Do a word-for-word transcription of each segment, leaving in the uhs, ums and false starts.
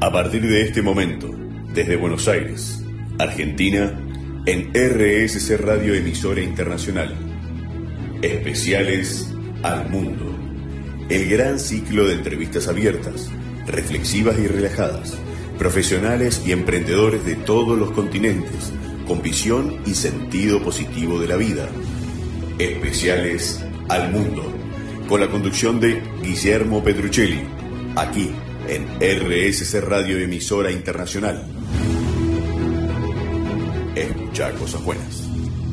A partir de este momento, desde Buenos Aires, Argentina, en R S C Radio Emisora Internacional, Especiales al Mundo. El gran ciclo de entrevistas abiertas, reflexivas y relajadas, profesionales y emprendedores de todos los continentes, con visión y sentido positivo de la vida. Especiales al Mundo, con la conducción de Guillermo Petruccelli, aquí en R S C Radio Emisora Internacional. Escucha cosas buenas.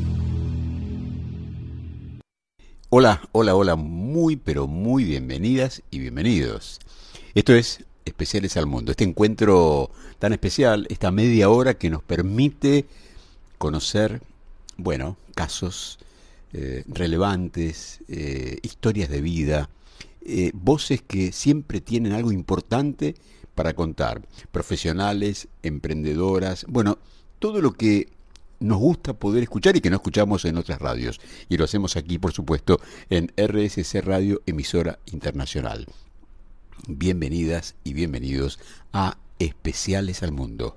Hola, hola, hola, muy pero muy bienvenidas y bienvenidos. Esto es Especiales al Mundo, este encuentro tan especial, esta media hora que nos permite conocer, bueno, casos eh, relevantes, eh, historias de vida, eh, voces que siempre tienen algo importante para contar, profesionales, emprendedoras, bueno, todo lo que nos gusta poder escuchar y que no escuchamos en otras radios. Y lo hacemos aquí, por supuesto, en R S C Radio Emisora Internacional. Bienvenidas y bienvenidos a Especiales al Mundo.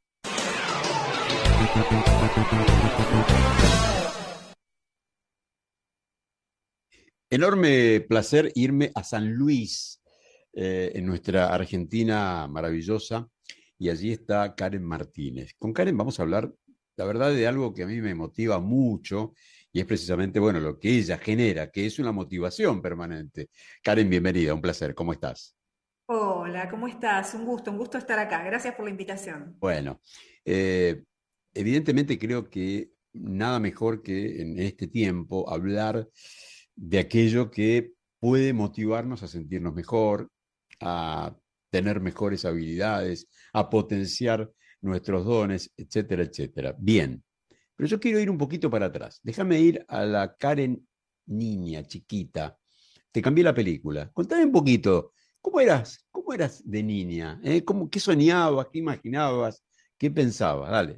Enorme placer irme a San Luis, eh, en nuestra Argentina maravillosa, y allí está Karen Martínez. Con Karen vamos a hablar, la verdad, de algo que a mí me motiva mucho, y es precisamente, bueno, lo que ella genera, que es una motivación permanente. Karen, bienvenida, un placer, ¿cómo estás? Hola, ¿cómo estás? Un gusto, un gusto estar acá. Gracias por la invitación. Bueno, eh, evidentemente creo que nada mejor que en este tiempo hablar de aquello que puede motivarnos a sentirnos mejor, a tener mejores habilidades, a potenciar nuestros dones, etcétera, etcétera. Bien, pero yo quiero ir un poquito para atrás. Déjame ir a la Karen niña, chiquita. Te cambié la película. Contame un poquito, ¿cómo eras, cómo eras de niña? ¿Eh? ¿Cómo, qué soñabas, qué imaginabas, qué pensabas? Dale.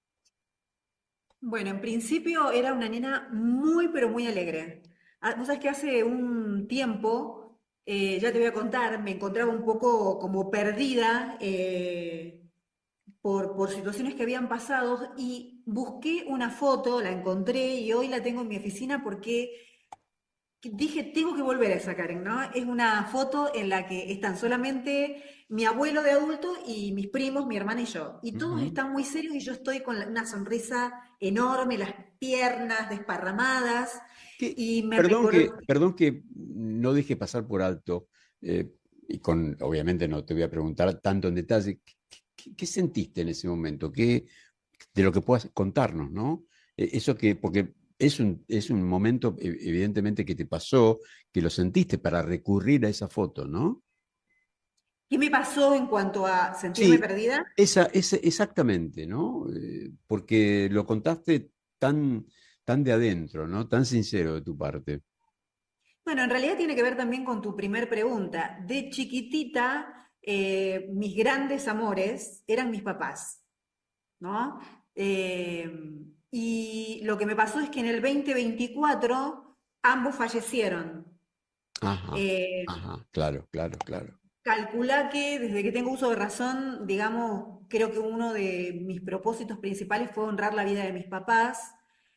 Bueno, en principio era una nena muy, pero muy alegre. Ah, vos sabés que hace un tiempo, eh, ya te voy a contar, me encontraba un poco como perdida eh, por, por situaciones que habían pasado y busqué una foto, la encontré y hoy la tengo en mi oficina porque que dije, tengo que volver a esa Karen, ¿no? Es una foto en la que están solamente mi abuelo de adulto y mis primos, mi hermana y yo. Y todos Ujú. están muy serios y yo estoy con la- una sonrisa enorme, las piernas desparramadas. Que, Y me perdón recordó, que, perdón que no deje pasar por alto, eh, y con, obviamente no te voy a preguntar tanto en detalle, ¿qué, qué- qué sentiste en ese momento? ¿Qué, de lo que puedas contarnos, ¿no? Eh, Eso que, porque es un, es un momento e- evidentemente que te pasó, que lo sentiste para recurrir a esa foto, ¿no? ¿qué me pasó en cuanto a sentirme Sí, perdida? esa, esa, exactamente, ¿no? Eh, porque lo contaste tan, tan de adentro, ¿no? Tan sincero de tu parte. Bueno, en realidad tiene que ver también con tu primer pregunta. De chiquitita, eh, mis grandes amores eran mis papás. ¿No? Eh, y lo que me pasó es que en el dos mil veinticuatro ambos fallecieron. Ajá, Eh, ajá, claro, claro, claro. Calculá que desde que tengo uso de razón, digamos, creo que uno de mis propósitos principales fue honrar la vida de mis papás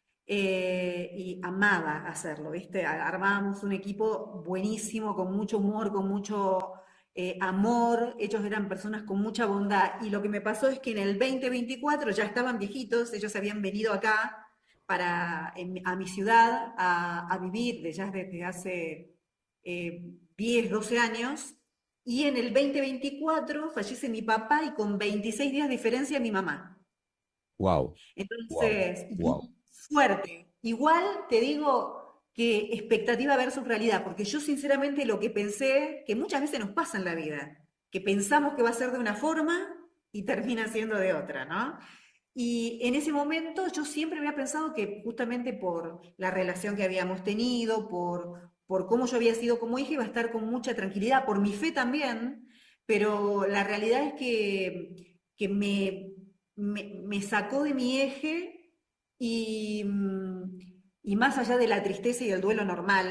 eh, y amaba hacerlo, ¿viste? A- Armábamos un equipo buenísimo, con mucho humor, con mucho eh, amor, ellos eran personas con mucha bondad y lo que me pasó es que en el dos mil veinticuatro ya estaban viejitos, ellos habían venido acá para, en- a mi ciudad a, a vivir de- ya desde hace eh, diez, doce años y en el dos mil veinticuatro fallece mi papá y con veintiséis días de diferencia mi mamá. Wow, wow, Entonces, wow. fuerte. Igual te digo que expectativa versus realidad, porque yo sinceramente lo que pensé, que muchas veces nos pasa en la vida, que pensamos que va a ser de una forma y termina siendo de otra, ¿no? Y en ese momento yo siempre había pensado que justamente por la relación que habíamos tenido, por, por cómo yo había sido como hija, iba a estar con mucha tranquilidad, por mi fe también, pero la realidad es que, que me, me, me sacó de mi eje y, mm, y más allá de la tristeza y el duelo normal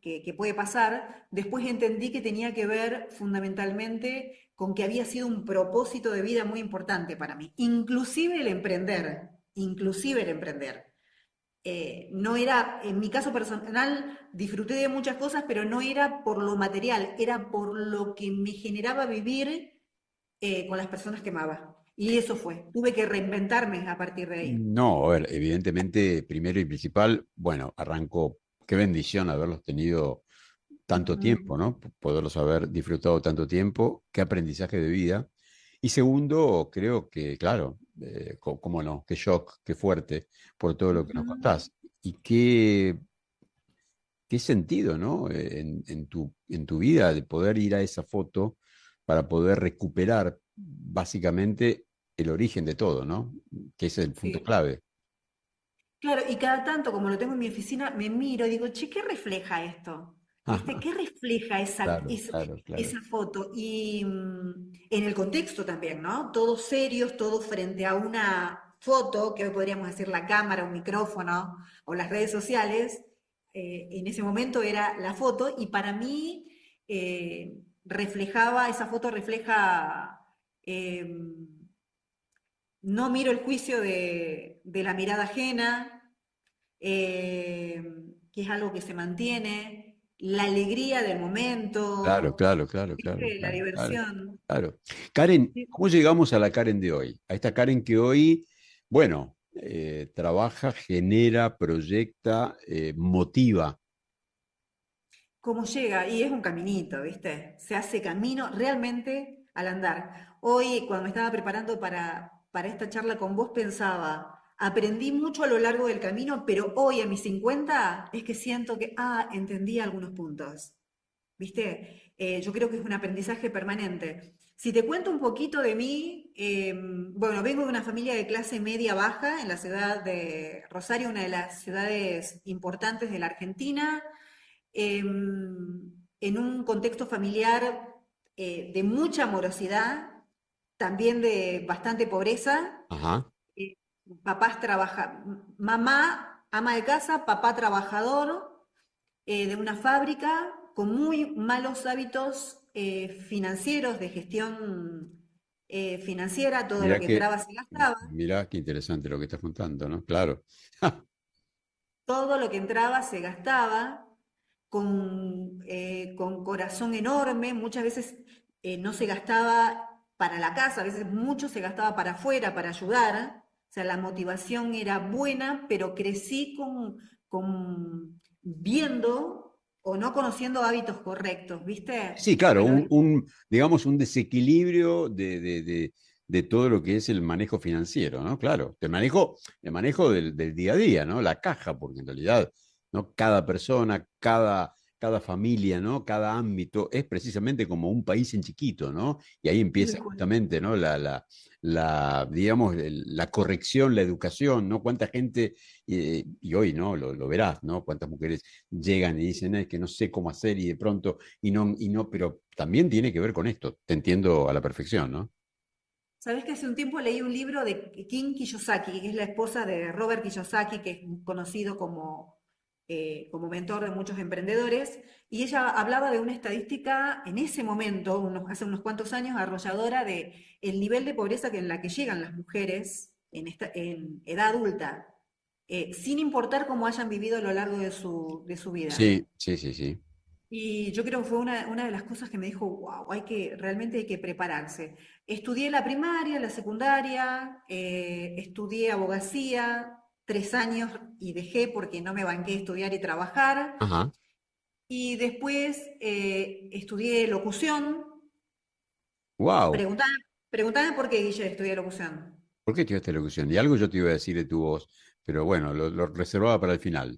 que, que puede pasar, después entendí que tenía que ver fundamentalmente con que había sido un propósito de vida muy importante para mí, inclusive el emprender, inclusive el emprender. Eh, no era, en mi caso personal, disfruté de muchas cosas, pero no era por lo material, era por lo que me generaba vivir eh, con las personas que amaba. Y eso fue, tuve que reinventarme a partir de ahí. No, a ver, evidentemente, primero y principal, bueno, arrancó, qué bendición haberlos tenido tanto tiempo, Ujú. ¿no? P- Poderlos haber disfrutado tanto tiempo, qué aprendizaje de vida. Y segundo, creo que, claro, eh, co- cómo no, qué shock, qué fuerte por todo lo que nos Ujú. contás. Y qué, qué sentido, ¿no? Eh, En, en tu, en tu vida de poder ir a esa foto para poder recuperar básicamente el origen de todo, ¿no? Que ese es el punto Sí. clave. Claro, y cada tanto, como lo tengo en mi oficina, me miro y digo, che, ¿qué refleja esto? ¿Viste? Ajá, ¿Qué refleja esa, claro, es- claro, claro. esa foto? Y mm, en el contexto también, ¿no? Todos serios, todos frente a una foto, que hoy podríamos decir la cámara, un micrófono o las redes sociales. Eh, en ese momento era la foto y para mí eh, reflejaba, esa foto refleja... em, no miro el juicio de, de la mirada ajena, eh, que es algo que se mantiene, la alegría del Claro, momento, claro, claro, claro, ¿viste? La claro, claro, diversión. claro. Karen, Sí. ¿cómo llegamos a la Karen de hoy? A esta Karen que hoy, bueno, eh, trabaja, genera, proyecta, eh, motiva. ¿Cómo llega? Y es un caminito, ¿viste? Se hace camino realmente al andar. Hoy, cuando me estaba preparando para, para esta charla con vos, pensaba, aprendí mucho a lo largo del camino, pero hoy a mis cincuenta es que siento que, ah, entendí algunos puntos. ¿Viste? Eh, yo creo que es un aprendizaje permanente. Si te cuento un poquito de mí, eh, bueno, vengo de una familia de clase media baja en la ciudad de Rosario, una de las ciudades importantes de la Argentina, eh, en un contexto familiar eh, de mucha amorosidad, también de bastante pobreza. Ajá. Eh, Papás trabaja, mamá ama de casa, papá trabajador eh, de una fábrica con muy malos hábitos eh, financieros, de gestión eh, financiera, todo lo Mirá que que, entraba se gastaba, mirá qué interesante lo que estás contando, ¿no? Claro. todo lo que entraba se gastaba, con, eh, con corazón enorme, muchas veces eh, no se gastaba para la casa, a veces mucho se gastaba para afuera, para ayudar, o sea, la motivación era buena, pero crecí con, con viendo o no conociendo hábitos correctos, ¿viste? Sí, claro, Bueno, un, un, digamos, un desequilibrio de, de, de, de todo lo que es el manejo financiero, ¿no? Claro, el manejo, el manejo del, del día a día, ¿no? La caja, porque en realidad, ¿no? Cada persona, cada, cada familia, ¿no? Cada ámbito es precisamente como un país en chiquito, ¿no? Y ahí empieza tal cual. justamente, ¿no? La, la, la digamos, el- la corrección, la educación, ¿no? Cuánta gente, eh, y hoy, ¿no? Lo, lo verás, ¿no? Cuántas mujeres llegan y dicen, es que no sé cómo hacer y de pronto y no, y no, pero también tiene que ver con esto, te entiendo a la perfección, ¿no? Sabés que hace un tiempo leí un libro de Kim Kiyosaki, que es la esposa de Robert Kiyosaki, que es conocido como, eh, como mentor de muchos emprendedores, y ella hablaba de una estadística en ese momento, unos- hace unos cuantos años, arrolladora de el nivel de pobreza que en la que llegan las mujeres en, esta, en edad adulta, eh, sin importar cómo hayan vivido a lo largo de su, de su vida. Sí, sí, sí, sí. Y yo creo que fue una, una de las cosas que me dijo, wow, hay que, realmente hay que prepararse. Estudié la primaria, la secundaria, eh, estudié abogacía, tres años y dejé porque no me banqué estudiar y trabajar. Ajá. Y después eh, estudié locución. Wow. Preguntame, preguntame por qué, Guille, estudié locución. ¿Por qué estudiaste locución? Y algo yo te iba a decir de tu voz, pero bueno, lo, lo reservaba para el final.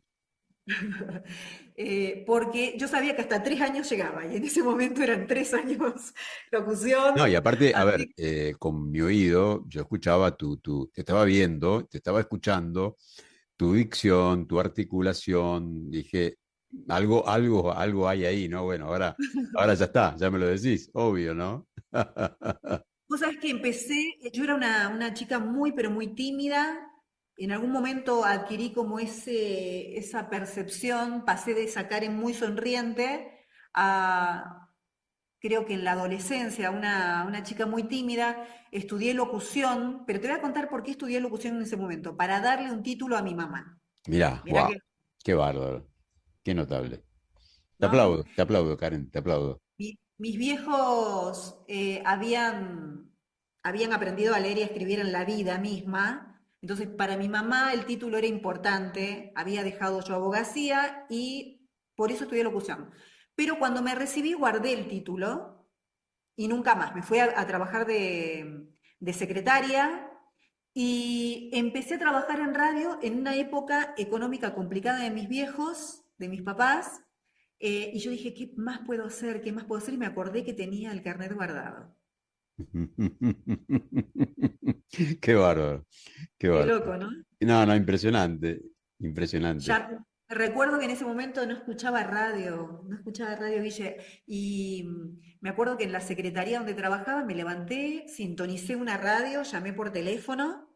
Eh, porque yo sabía que hasta tres años llegaba y en ese momento eran tres años No, y locución. aparte, a ver, Así eh, con mi oído, yo escuchaba tu, tu, te estaba viendo, te estaba escuchando, tu dicción, tu articulación, dije, algo, algo, algo hay ahí, ¿no? Bueno, ahora, ahora ya está, ya me lo decís, obvio, ¿no? vos sabés que empecé, yo era una, una chica muy, pero muy tímida, en algún momento adquirí como ese, esa percepción, pasé de esa Karen muy sonriente a, creo que en la adolescencia, una, una chica muy tímida, estudié locución, pero te voy a contar por qué estudié locución en ese momento, para darle un título a mi mamá. Mirá, Mirá wow, que, qué bárbaro, qué notable. Te ¿no? aplaudo, te aplaudo, Karen, te aplaudo. Mi- mis viejos eh, habían, habían aprendido a leer y a escribir en la vida misma, entonces para mi mamá el título era importante, había dejado yo abogacía y por eso estudié locución. Pero cuando me recibí guardé el título y nunca más, me fui a, a trabajar de, de secretaria y empecé a trabajar en radio en una época económica complicada de mis viejos, de mis papás, eh, y yo dije, ¿qué más puedo hacer? ¿Qué más puedo hacer? Y me acordé que tenía el carnet guardado. Qué bárbaro, qué Qué bárbaro. loco, ¿no? No, no, impresionante, impresionante. Ya recuerdo que en ese momento no escuchaba radio, no escuchaba radio, Guille, y mm, me acuerdo que en la secretaría donde trabajaba me levanté, sintonicé una radio, llamé por teléfono,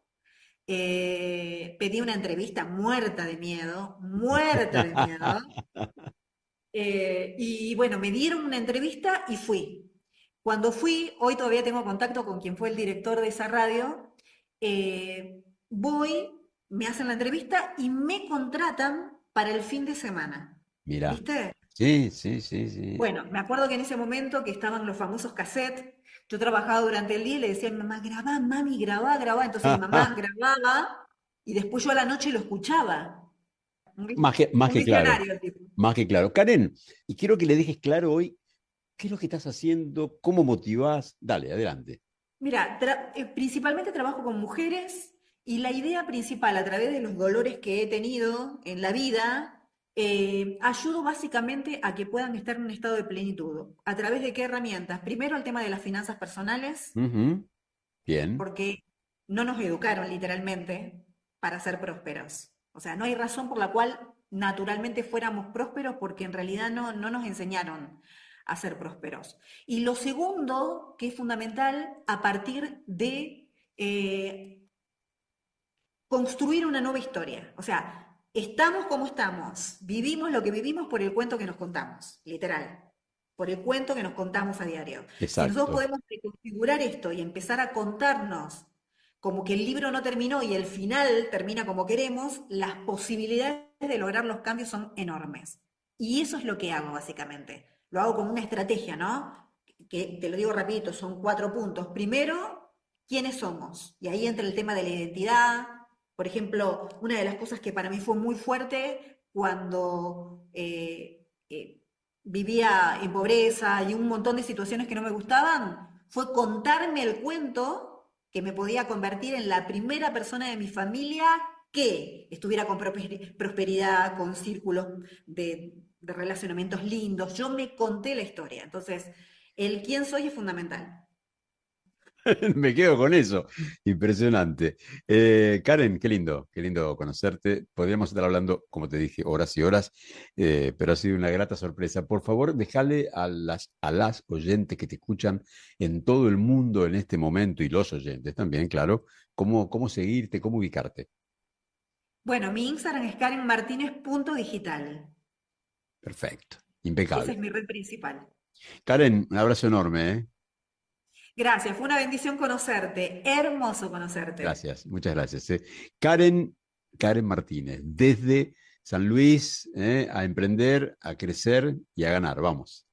eh, pedí una entrevista muerta de miedo, muerta de miedo, eh, y bueno, me dieron una entrevista y fui. Cuando fui, hoy todavía tengo contacto con quien fue el director de esa radio, eh, voy, me hacen la entrevista y me contratan para el fin de semana. Mirá. ¿Viste? Sí, sí, sí, sí. Bueno, me acuerdo que en ese momento que estaban los famosos cassettes, yo trabajaba durante el día y le decía a mi mamá, grabá, mami, grabá, grabá. Entonces mi mamá grababa y después yo a la noche lo escuchaba. Más que, más Un que claro, visionario el tipo. más que claro. Karen, y quiero que le dejes claro hoy qué es lo que estás haciendo, cómo motivás. Dale, adelante. Mira, tra- eh, principalmente trabajo con mujeres y la idea principal a través de los dolores que he tenido en la vida, eh, ayudo básicamente a que puedan estar en un estado de plenitud. ¿A través de qué herramientas? Primero el tema de las finanzas personales, Ujú. Bien, porque no nos educaron literalmente para ser prósperos. O sea, no hay razón por la cual naturalmente fuéramos prósperos porque en realidad no, no nos enseñaron a ser prósperos. Y lo segundo, que es fundamental, a partir de eh, construir una nueva historia. O sea, estamos como estamos, vivimos lo que vivimos por el cuento que nos contamos, literal, por el cuento que nos contamos a diario. Si nosotros exacto. podemos reconfigurar esto y empezar a contarnos como que el libro no terminó y el final termina como queremos, las posibilidades de lograr los cambios son enormes. Y eso es lo que hago básicamente. Lo hago como una estrategia, ¿no? Que te lo digo rapidito, son cuatro puntos. Primero, ¿quiénes somos? Y ahí entra el tema de la identidad. Por ejemplo, una de las cosas que para mí fue muy fuerte cuando eh, eh, vivía en pobreza y un montón de situaciones que no me gustaban, fue contarme el cuento que me podía convertir en la primera persona de mi familia que estuviera con prosperidad, con círculos de, de relacionamientos lindos. Yo me conté la historia. Entonces, el quién soy es fundamental. Me quedo con eso. Impresionante. Eh, Karen, qué lindo, qué lindo conocerte. Podríamos estar hablando, como te dije, horas y horas, eh, pero ha sido una grata sorpresa. Por favor, déjale a las, a las oyentes que te escuchan en todo el mundo en este momento y los oyentes también, claro, cómo, cómo seguirte, cómo ubicarte. Bueno, mi Instagram es karenmartinez.digital. Perfecto, Esa impecable. es mi red principal. Karen, un abrazo enorme, ¿eh? Gracias, fue una bendición conocerte. Hermoso conocerte. Gracias, muchas gracias. ¿Eh? Karen, Karen Martínez, desde San Luis, ¿eh? A emprender, a crecer y a ganar. Vamos.